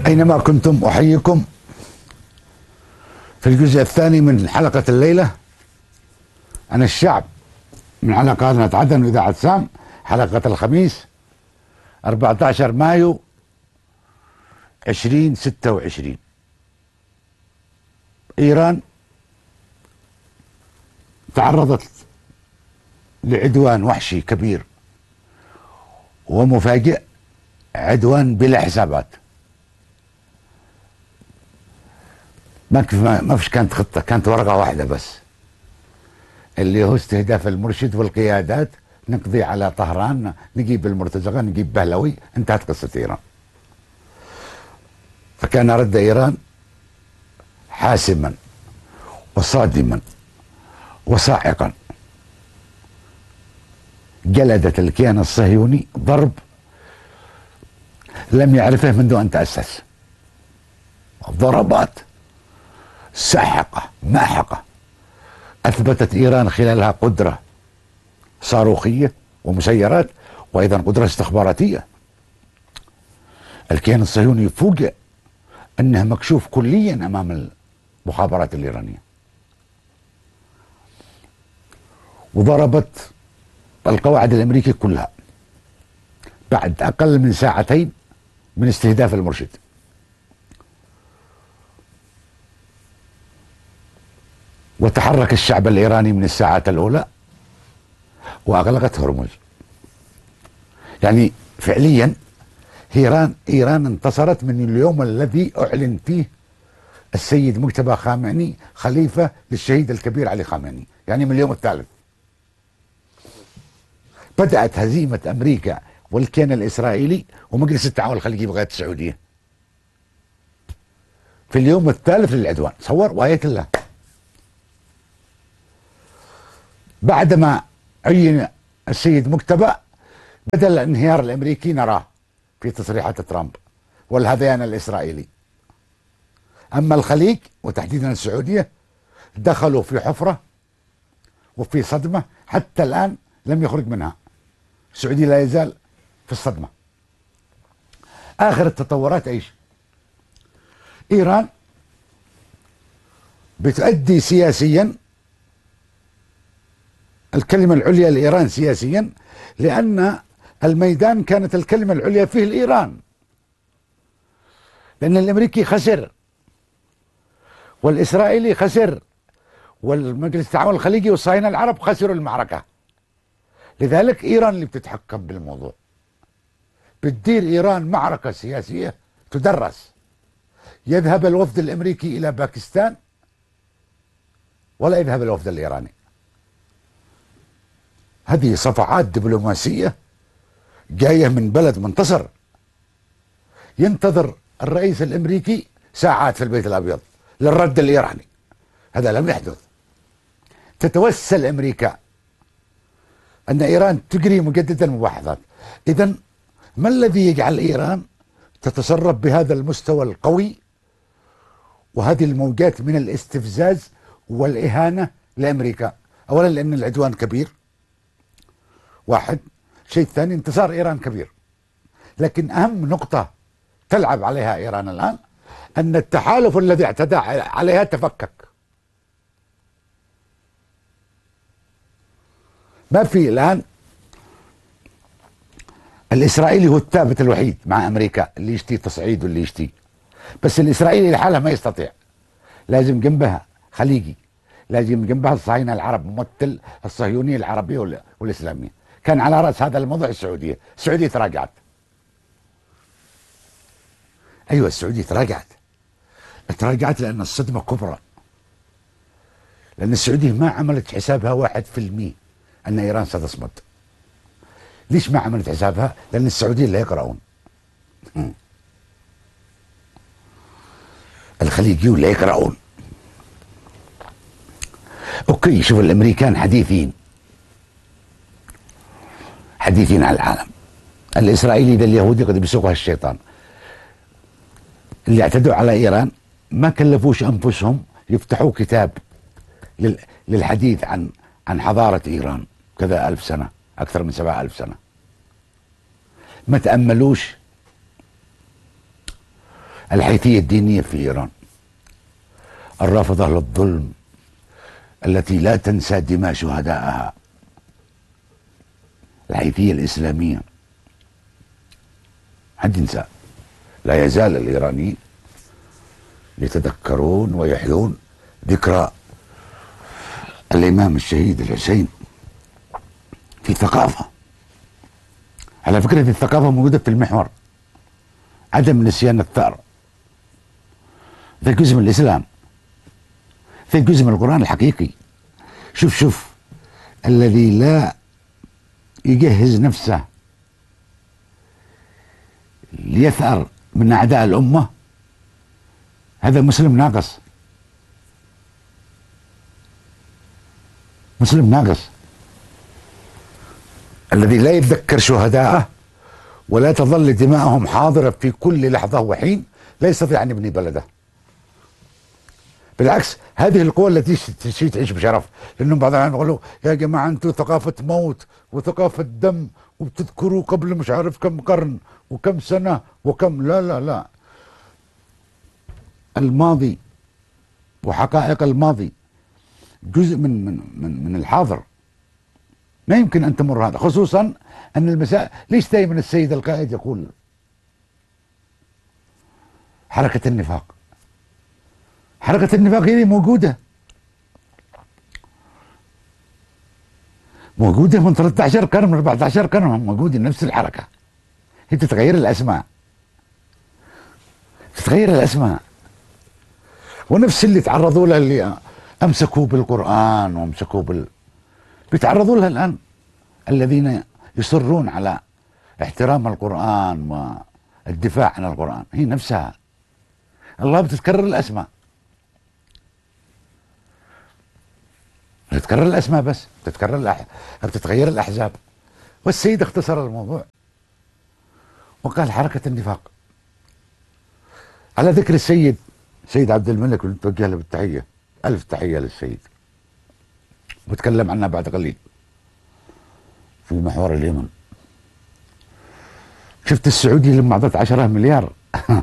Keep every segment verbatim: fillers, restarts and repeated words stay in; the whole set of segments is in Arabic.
أينما كنتم أحييكم في الجزء الثاني من حلقة الليلة عن الشعب من حلقة قناة عدن وإذاعة سام، حلقة الخميس أربعة عشر مايو ألفين وستة وعشرين. إيران تعرضت لعدوان وحشي كبير ومفاجئ، عدوان بلا حسابات. ما ما فيش كانت خطة، كانت ورقة واحدة بس، اللي هو استهداف المرشد والقيادات، نقضي على طهران، نجيب المرتزقة، نجيب بهلوي، انتهت قصة إيران. فكان رد إيران حاسما وصادما وصاعقا، جلدت الكيان الصهيوني ضرب لم يعرفه منذ أن تأسس، ضربات ساحقة ماحقة أثبتت إيران خلالها قدرة صاروخية ومسيرات، وأيضا قدرة استخباراتية. الكيان الصهيوني فوجئ أنه مكشوف كليا أمام المخابرات الإيرانية، وضربت القواعد الأمريكية كلها بعد أقل من ساعتين من استهداف المرشد. وتحرك الشعب الإيراني من الساعات الأولى وأغلقت هرمز. يعني فعليا إيران إيران انتصرت من اليوم الذي أعلن فيه السيد مجتبى خامنئي خليفة للشهيد الكبير علي خامنئي، يعني من اليوم الثالث. بدأت هزيمة أمريكا والكيان الإسرائيلي ومجلس التعاون الخليجي بغاية السعودية في اليوم الثالث للعدوان. صور وآية الله. بعدما عين السيد مجتبى بدأ الانهيار الأمريكي نراه في تصريحات ترامب والهذيان الإسرائيلي. أما الخليج وتحديدا السعودية دخلوا في حفرة وفي صدمة حتى الآن لم يخرج منها. السعودي لا يزال في الصدمة. آخر التطورات ايش؟ إيران بتؤدي سياسيا الكلمة العليا لإيران سياسيا، لأن الميدان كانت الكلمة العليا فيه الإيران، لأن الأمريكي خسر والإسرائيلي خسر والمجلس التعاون الخليجي والصهاينة العرب خسروا المعركة. لذلك إيران اللي بتتحكم بالموضوع. بتدير إيران معركة سياسية تدرس. يذهب الوفد الأمريكي إلى باكستان ولا يذهب الوفد الإيراني. هذه صفعات دبلوماسية جاية من بلد منتصر. ينتظر الرئيس الأمريكي ساعات في البيت الأبيض للرد الإيراني. هذا لم يحدث. تتوسل أمريكا أن إيران تجري مجددا مباحثات. إذن ما الذي يجعل إيران تتصرف بهذا المستوى القوي وهذه الموجات من الاستفزاز والإهانة لأمريكا؟ أولا لأن العدوان كبير، واحد. شيء ثاني، انتصار إيران كبير. لكن أهم نقطة تلعب عليها إيران الآن أن التحالف الذي اعتدى عليها تفكك. ما في الآن الإسرائيلي هو الثابت الوحيد مع أمريكا، اللي يشتي تصعيد واللي يشتي، بس الإسرائيلي لحاله ما يستطيع. لازم جنبها خليجي، لازم جنبها الصهاينة العرب، ممثل الصهيونية العربية والإسلامية. كان على رأس هذا الموضوع السعودية. السعودية تراجعت. أيوة السعودية تراجعت. تراجعت لأن الصدمة كبرى، لأن السعودية ما عملت حسابها واحد في المية أن إيران ستصمد. ليش ما عملت حسابها؟ لأن السعوديين لا يقرؤون. الخليجيون لا يقرؤون. أوكي، شوف الأمريكان حديثين حديثين على العالم. الإسرائيلي ذا اليهودي قد بيسوقها الشيطان. اللي اعتدوا على إيران ما كلفوش أنفسهم يفتحوا كتاب للحديث عن عن حضارة إيران كذا ألف سنة، أكثر من سبعة ألف سنة. ما تأملوش الحيثية الدينية في إيران، الرافضة للظلم التي لا تنسى دماء شهدائها، الحيثية الإسلامية حد ينسى. لا يزال الإيرانيين يتذكرون ويحيون ذكرى الإمام الشهيد الحسين في ثقافة. على فكرة الثقافة موجودة في المحور، عدم نسيان الثأر، ذا جزء من الإسلام، ذا جزء من القرآن الحقيقي. شوف شوف الذي لا يجهز نفسه ليثأر من أعداء الأمة هذا مسلم ناقص، مسلم ناقص. الذي لا يتذكر شهداءه ولا تظل دماءهم حاضرة في كل لحظة وحين لا يستطيع أن يبني بلده. بالعكس هذه القوى التي تشي تعيش بشرف، لأنهم بعض الأحيان يقولوا يا جماعة أنتم ثقافة موت وثقافة دم وبتذكروا قبل مش عارف كم قرن وكم سنة وكم. لا لا لا، الماضي وحقائق الماضي جزء من من من, من الحاضر، ما يمكن أن تمر هذا. خصوصا أن المسائل، ليش دائما السيد القائد يقول حركة النفاق؟ حركة النفاق هذه موجودة موجودة من ثلاثة عشر قرن، من أربعة عشر قرن موجودة نفس الحركة. هي تتغير الأسماء، تتغير الأسماء، ونفس اللي تعرضوا لها، اللي أمسكوا بالقرآن وأمسكوا بال بيتعرضوا لها الآن، الذين يصرون على احترام القرآن والدفاع عن القرآن. هي نفسها الله بتتكرر الأسماء، بتتكرر الأسماء بس، بتتكرر الأح... بتتغير الأحزاب. والسيد اختصر الموضوع وقال حركة النفاق. على ذكر السيد سيد عبد الملك، ونتوجه له بالتحية، ألف تحية للسيد، وتكلم عنها بعد قليل في محور اليمن. شفت السعودية لما أعطت عشرة مليار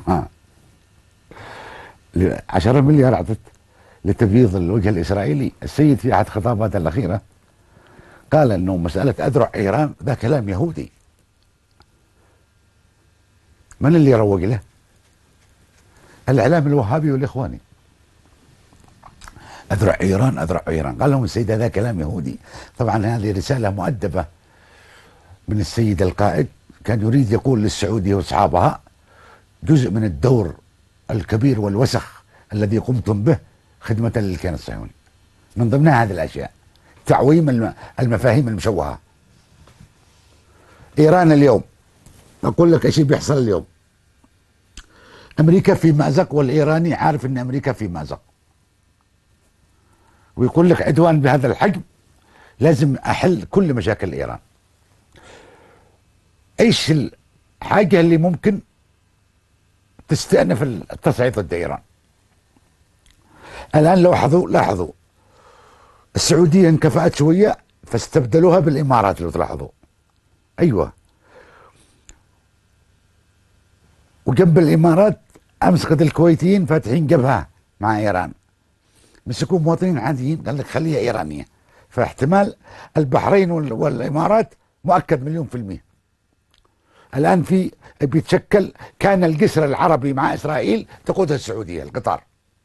عشرة مليار أعطت لتبييض الوجه الإسرائيلي. السيد في أحد خطاباته الأخيرة قال أنه مسألة أذرع إيران ذا كلام يهودي. من اللي يروج له؟ الإعلام الوهابي والإخواني. أذرع إيران أذرع إيران، قال لهم السيد هذا كلام يهودي. طبعا هذه رسالة مؤدبة من السيد القائد، كان يريد يقول للسعودية وأصحابها جزء من الدور الكبير والوسخ الذي قمتم به خدمة للكيان الصهيوني، من ضمنها هذه الأشياء، تعويم المفاهيم المشوهة. إيران اليوم أقول لك إيش بيحصل اليوم، أمريكا في مأزق، والإيراني عارف أن أمريكا في مأزق، ويقول لك عدوان بهذا الحجم لازم أحل كل مشاكل إيران. إيش الحاجة اللي ممكن تستأنف التصعيد ضد إيران؟ الآن لاحظوا لاحظوا السعودية انكفأت شوية فاستبدلوها بالإمارات، لو تلاحظوا. أيوة، وجنب الإمارات أمسكت الكويتيين فاتحين جبهة مع إيران، مسكوا مواطنين عاديين، قال لك خليها إيرانية. فاحتمال البحرين والإمارات مؤكد مليون في المية. الآن في بيتشكل، كان الجسر العربي مع إسرائيل تقودها السعودية، القطار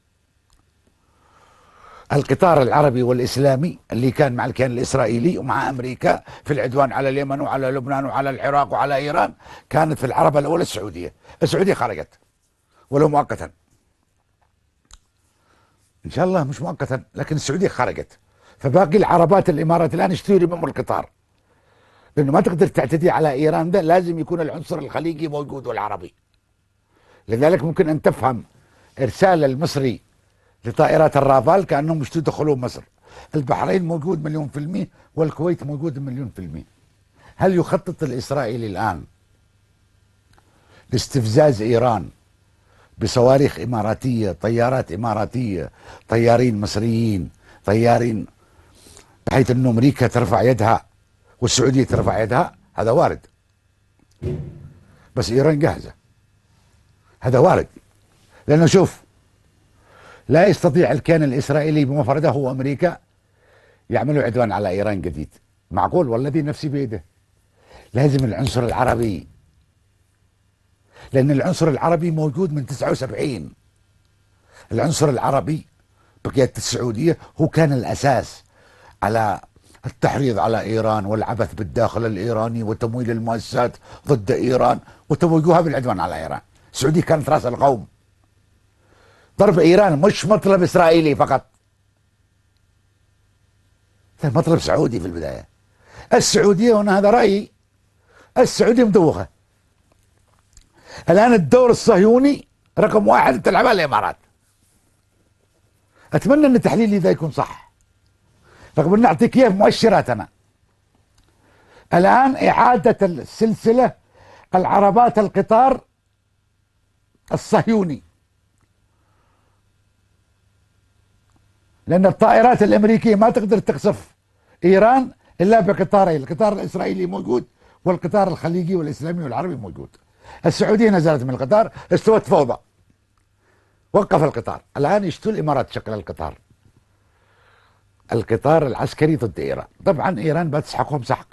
القطار العربي والإسلامي اللي كان مع الكيان الإسرائيلي ومع أمريكا في العدوان على اليمن وعلى لبنان وعلى العراق وعلى إيران، كانت في العربة الأولى السعودية. السعودية خرجت ولو مؤقتا، إن شاء الله مش مؤقتا، لكن السعودية خرجت، فباقي العربات الإمارات الآن يشتري منهم القطار، لأنه ما تقدر تعتدي على إيران، ده لازم يكون العنصر الخليجي موجود والعربي. لذلك ممكن أن تفهم إرسال المصري لطائرات الرافال كأنهم مش يدخلون مصر. البحرين موجود مليون في المية، والكويت موجود مليون في المية. هل يخطط الإسرائيلي الآن لاستفزاز إيران بصواريخ إماراتية، طيارات إماراتية، طيارين مصريين، طيارين، بحيث أن أمريكا ترفع يدها والسعودية ترفع يدها؟ هذا وارد، بس إيران جاهزة، هذا وارد. لأنه شوف، لا يستطيع الكيان الإسرائيلي بمفرده هو أمريكا يعملوا عدوان على إيران جديد، معقول؟ والذي نفسي بيده. لازم العنصر العربي، لأن العنصر العربي موجود من تسعة وسبعين. العنصر العربي بقيادة السعودية هو كان الأساس على التحريض على إيران والعبث بالداخل الإيراني وتمويل المؤسسات ضد إيران وتوجهها بالعدوان على إيران. السعودية كانت رأس القوم. ضرب إيران مش مطلب إسرائيلي فقط، كان مطلب سعودي في البداية. السعودية، وأنا هذا رأيي، السعودية مدوخة. الآن الدور الصهيوني رقم واحد تلعبها الإمارات. أتمنى أن تحليلي ذا يكون صح، رغم أن نعطيك إياه مؤشرات. أنا الآن إعادة السلسلة العربات القطار الصهيوني، لأن الطائرات الأمريكية ما تقدر تقصف إيران إلا بقطارين، القطار الإسرائيلي موجود والقطار الخليجي والإسلامي والعربي موجود. السعودية نزلت من القطار، استوت فوضى، وقف القطار. الآن يشتوا الإمارات شكل القطار، القطار العسكري ضد إيران. طبعا إيران بتسحقهم سحق،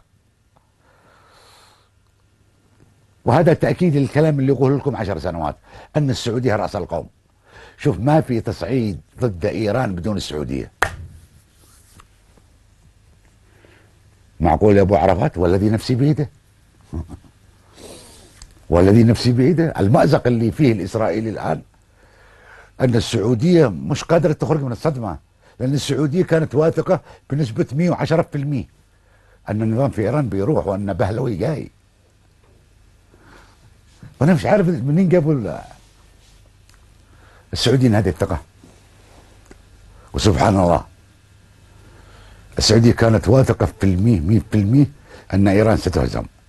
وهذا تأكيد الكلام اللي يقوله لكم عشر سنوات أن السعودية رأس القوم. شوف، ما في تصعيد ضد إيران بدون السعودية. معقول يا أبو عرفات؟ والذي نفسي بيده والذي نفسي بيده. المأزق اللي فيه الإسرائيلي الآن أن السعودية مش قادرة تخرج من الصدمة، لأن السعودية كانت واثقة بنسبة مئة وعشرة بالمئة أن النظام في إيران بيروح وأن بهلوي جاي. وأنا مش عارف منين جابوا السعوديين هذه الثقة. وسبحان الله، السعودية كانت واثقة في المئة مئة بالمئة أن إيران ستهزم.